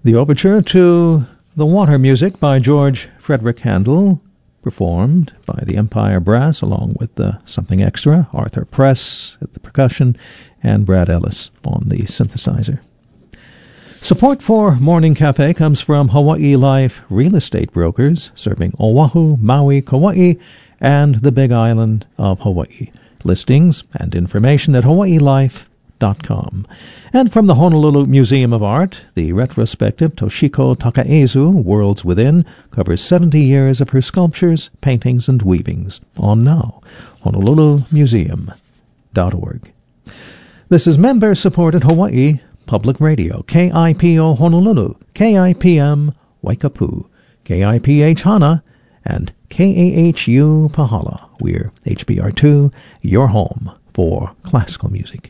The overture to The Water Music by George Frederick Handel, performed by the Empire Brass along with Something Extra, Arthur Press at the percussion, and Brad Ellis on the synthesizer. Support for Morning Cafe comes from Hawaii Life Real Estate Brokers, serving Oahu, Maui, Kauai, and the Big Island of Hawaii. Listings and information at hawaiilife.com. And from the Honolulu Museum of Art, the retrospective Toshiko Takaezu, Worlds Within, covers 70 years of her sculptures, paintings, and weavings. On now, honolulumuseum.org. This is member-supported Hawaii Public Radio, KIPO Honolulu, KIPM Waikapu, KIPH Hana, and KAHU Pahala. We're HBR2, your home for classical music.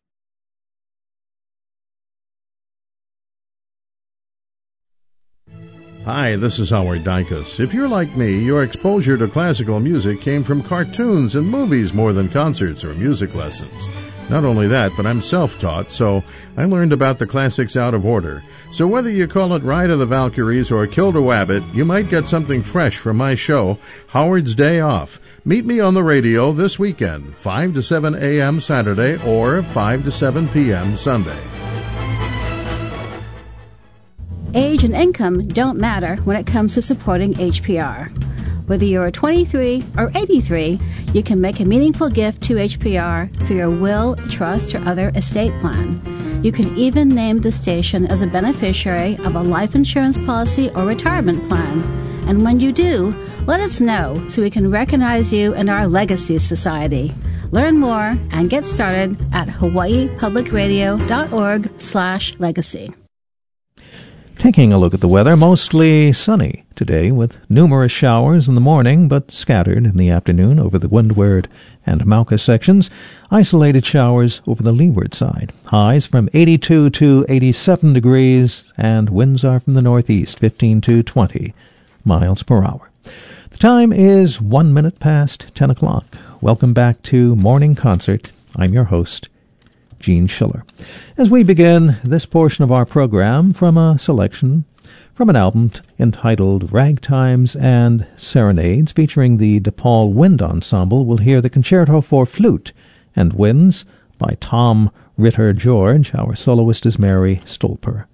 Hi, this is Howard Dykus. If you're like me, your exposure to classical music came from cartoons and movies more than concerts or music lessons. Not only that, but I'm self-taught, so I learned about the classics out of order. So whether you call it Ride of the Valkyries or Kildawabbit, you might get something fresh from my show, Howard's Day Off. Meet me on the radio this weekend, 5 to 7 a.m. Saturday or 5 to 7 p.m. Sunday. Age and income don't matter when it comes to supporting HPR. Whether you're 23 or 83, you can make a meaningful gift to HPR through your will, trust, or other estate plan. You can even name the station as a beneficiary of a life insurance policy or retirement plan. And when you do, let us know so we can recognize you in our Legacy Society. Learn more and get started at hawaiipublicradio.org/legacy. Taking a look at the weather, mostly sunny today with numerous showers in the morning, but scattered in the afternoon over the Windward and Mauka sections. Isolated showers over the leeward side. Highs from 82 to 87 degrees, and winds are from the northeast, 15 to 20 miles per hour. The time is 1 minute past 10 o'clock. Welcome back to Morning Concert. I'm your host, Gene Schiller. As we begin this portion of our program from a selection from an album entitled Ragtimes and Serenades, featuring the DePaul Wind Ensemble, we'll hear the Concerto for Flute and Winds by Tom Ritter George. Our soloist is Mary Stolper.